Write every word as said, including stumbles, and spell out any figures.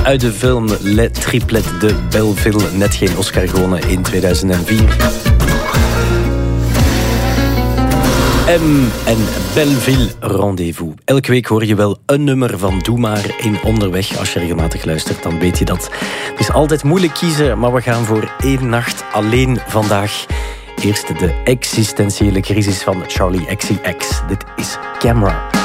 uit de film Le Triplet de Belleville. Net geen Oscar gewonnen in tweeduizend vier. M en Belleville Rendezvous. Elke week hoor je wel een nummer van Doe Maar in Onderweg. Als je regelmatig luistert, dan weet je dat. Het is altijd moeilijk kiezen, maar we gaan voor één nacht alleen vandaag. Eerst de existentiële crisis van Charlie X C X. Dit is Camera.